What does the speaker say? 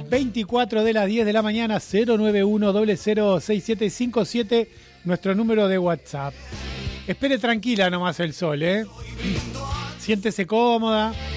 24 de las 10 de la mañana, 091-006757, nuestro número de WhatsApp. Espere tranquila nomás el sol, ¿eh? Siéntese cómoda.